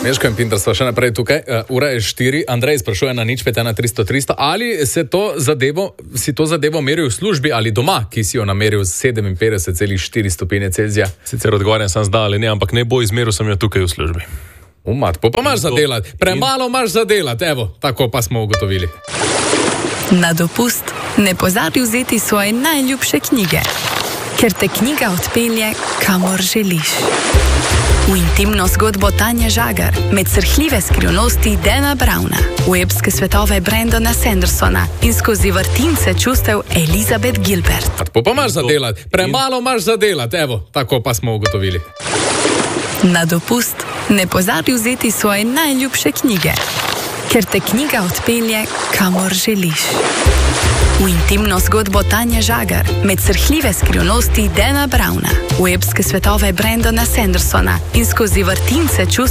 Meško in Pinter so še naprej tukaj. Ura je 4. Andrej sprašuje na 051 300 300. Ali si to zadevo meril v službi ali doma, ki si jo nameril z 57,4 stopinje Celzija? Sicer odgovarjam sam zdaj ali ne, ampak ne bo izmeril, sem jo tukaj v službi. Pa imaš za delati. Premalo imaš za delati, evo, tako pa smo ugotovili. Na dopust ne pozabi vzeti svoje najljubše knjige, ker te knjiga odpelje, kamor želiš. V intimno zgodbo Tanje Žagar, med srhljive skrivnosti Dana Browna, v epske svetove Brendana Sandersona in skozi vrtince čustev Elizabeth Gilbert. Pa imaš za delati. Premalo imaš za delati, evo, tako pa smo ugotovili. Na dopust ne pozabi vzeti svoje najljubše knjige, ker te knjiga odpelje, kamor želiš. V intimno zgodbo Tanje Žagar, med srhljive skrivnosti Dana Browna, v epske svetove Brendana Sandersona in skozi vrtince čustev